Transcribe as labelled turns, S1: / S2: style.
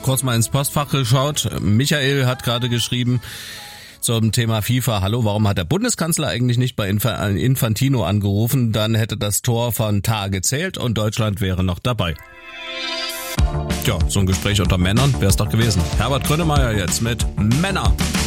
S1: kurz mal ins Postfach geschaut. Michael hat gerade geschrieben zum Thema FIFA. Hallo, warum hat der Bundeskanzler eigentlich nicht bei Infantino angerufen? Dann hätte das Tor von Tah gezählt und Deutschland wäre noch dabei. Tja, so ein Gespräch unter Männern wäre es doch gewesen. Herbert Grönemeyer jetzt mit Männer.